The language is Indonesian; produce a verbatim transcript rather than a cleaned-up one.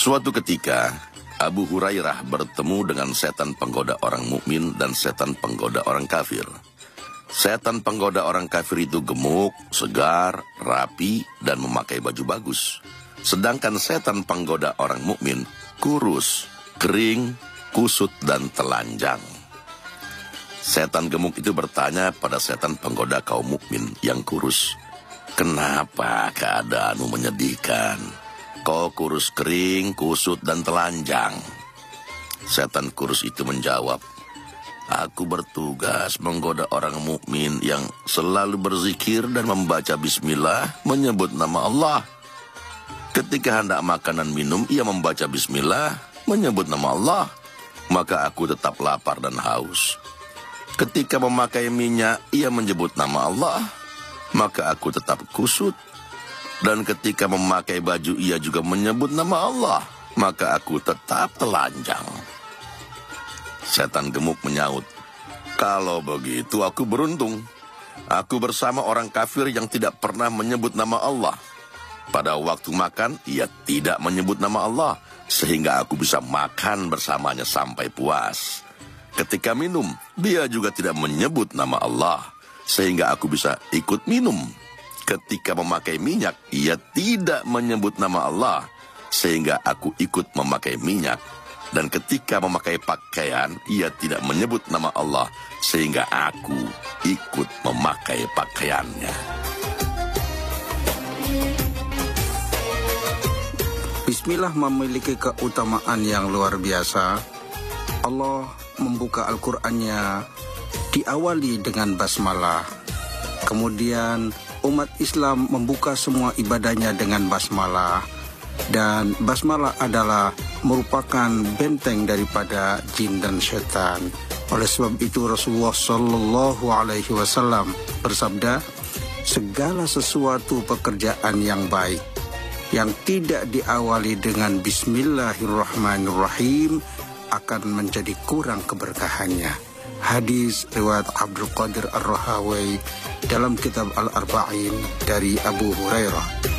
Suatu ketika, Abu Hurairah bertemu dengan setan penggoda orang mukmin dan setan penggoda orang kafir. Setan penggoda orang kafir itu gemuk, segar, rapi, dan memakai baju bagus. Sedangkan setan penggoda orang mukmin kurus, kering, kusut, dan telanjang. Setan gemuk itu bertanya pada setan penggoda kaum mukmin yang kurus, "Kenapa keadaanmu menyedihkan? Kau kurus kering, kusut, dan telanjang?" Setan kurus itu menjawab, "Aku bertugas menggoda orang mukmin yang selalu berzikir dan membaca bismillah, menyebut nama Allah. Ketika hendak makan dan minum, ia membaca bismillah, menyebut nama Allah, maka aku tetap lapar dan haus. Ketika memakai minyak, ia menyebut nama Allah, maka aku tetap kusut. Dan ketika memakai baju, ia juga menyebut nama Allah, maka aku tetap telanjang." Setan gemuk menyaut, "Kalau begitu aku beruntung. Aku bersama orang kafir yang tidak pernah menyebut nama Allah. Pada waktu makan, ia tidak menyebut nama Allah, sehingga aku bisa makan bersamanya sampai puas. Ketika minum, dia juga tidak menyebut nama Allah, sehingga aku bisa ikut minum. Ketika memakai minyak, ia tidak menyebut nama Allah, sehingga aku ikut memakai minyak. Dan ketika memakai pakaian, ia tidak menyebut nama Allah, sehingga aku ikut memakai pakaiannya." Bismillah memiliki keutamaan yang luar biasa. Allah membuka Al-Qur'annya diawali dengan basmalah. Kemudian umat Islam membuka semua ibadahnya dengan basmalah. Dan basmalah adalah merupakan benteng daripada jin dan setan. Oleh sebab itu Rasulullah Shallallahu Alaihi Wasallam bersabda, "Segala sesuatu pekerjaan yang baik yang tidak diawali dengan Bismillahirrahmanirrahim akan menjadi kurang keberkahannya." Hadis riwayat Abdul Qadir Ar-Rahawi dalam kitab Al-Arba'in dari Abu Hurairah.